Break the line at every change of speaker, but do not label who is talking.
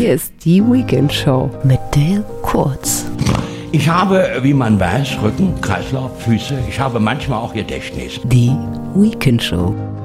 Hier ist die Weekend Show mit Dale Kurz.
Ich habe, wie man weiß, Rücken, Kreislauf, Füße. Ich habe manchmal auch Gedächtnis.
Die Weekend Show.